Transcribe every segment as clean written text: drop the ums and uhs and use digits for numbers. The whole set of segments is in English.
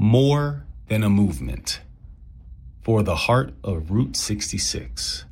more than a movement for the heart of Route 66.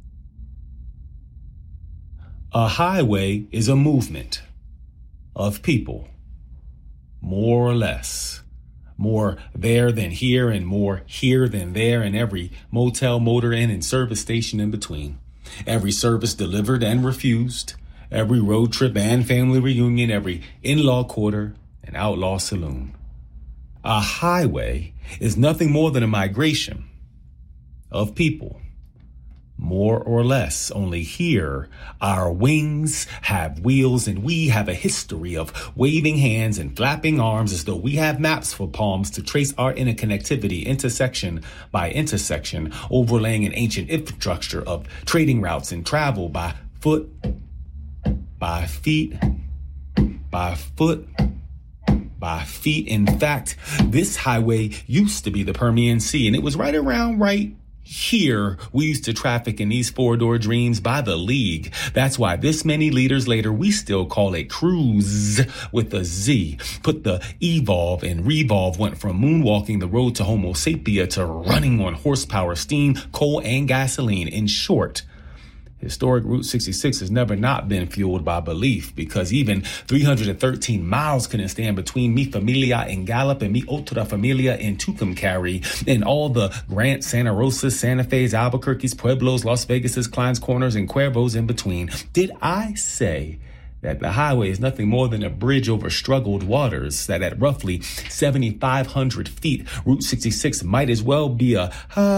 A highway is a movement of people, more or less. More there than here and more here than there, and every motel, motor inn, and service station in between. Every service delivered and refused. Every road trip and family reunion. Every in-law quarter and outlaw saloon. A highway is nothing more than a migration of people, more or less. Only here, our wings have wheels, and we have a history of waving hands and flapping arms as though we have maps for palms to trace our interconnectivity intersection by intersection, overlaying an ancient infrastructure of trading routes and travel by foot, by feet, by foot, by feet. In fact, this highway used to be the Permian Sea, and it was right here we used to traffic in these four-door dreams by the league. That's why this many liters later, we still call it cruise with a Z. Put the evolve and revolve went from moonwalking the road to Homo sapia to running on horsepower, steam, coal, and gasoline. In short, historic Route 66 has never not been fueled by belief, because even 313 miles couldn't stand between mi familia in Gallup and mi otra familia in Tucumcari, and all the Grant, Santa Rosa, Santa Fe's, Albuquerque's, Pueblos, Las Vegas's, Klein's Corners, and Cuervos in between. Did I say that the highway is nothing more than a bridge over struggled waters, that at roughly 7,500 feet, Route 66 might as well be a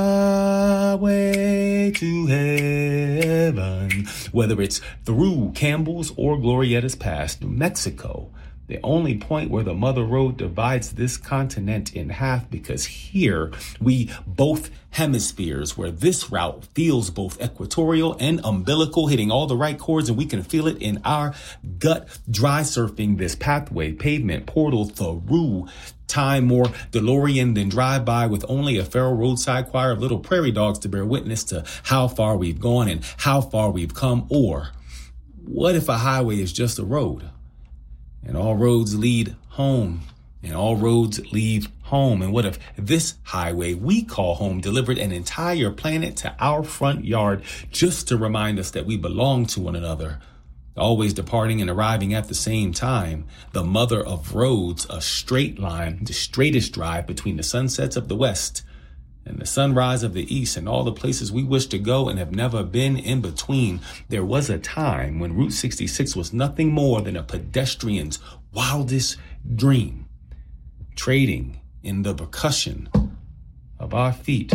highway to heaven, whether it's through Campbell's or Glorietta's Pass, New Mexico, the only point where the Mother Road divides this continent in half, because here we both hemispheres, where this route feels both equatorial and umbilical, hitting all the right chords, and we can feel it in our gut, dry surfing this pathway, pavement, portal through time, more DeLorean than drive-by, with only a feral roadside choir of little prairie dogs to bear witness to how far we've gone and how far we've come. Or what if a highway is just a road? And all roads lead home, and all roads leave home. And what if this highway we call home delivered an entire planet to our front yard just to remind us that we belong to one another, always departing and arriving at the same time? The mother of roads, a straight line, the straightest drive between the sunsets of the west and the sunrise of the east, and all the places we wish to go and have never been in between. There was a time when Route 66 was nothing more than a pedestrian's wildest dream, trading in the percussion of our feet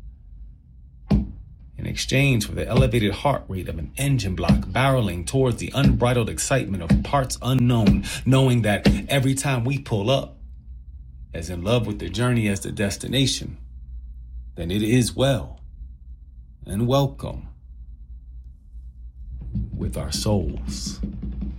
in exchange for the elevated heart rate of an engine block barreling towards the unbridled excitement of parts unknown, knowing that every time we pull up, as in love with the journey as the destination, then it is well and welcome with our souls.